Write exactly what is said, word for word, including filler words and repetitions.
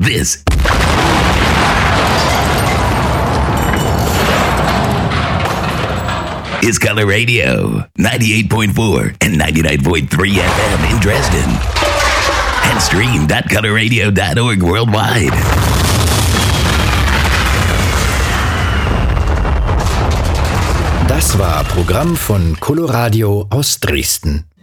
This is Color Radio, ninety-eight point four and ninety-nine point three F M in Dresden. And stream dot color radio dot org worldwide. Das war Programm von Coloradio aus Dresden.